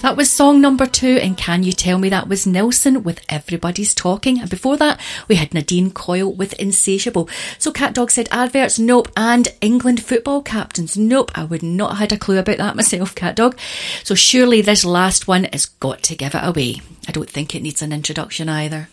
That was song number 2 in Can You Tell Me. That was Nelson with Everybody's Talking. And before that, we had Nadine Coyle with Insatiable. So Cat Dog said adverts, nope. And England football captains, nope. I would not have had a clue about that myself, Cat Dog. So surely this last one has got to give it away. I don't think it needs an introduction either.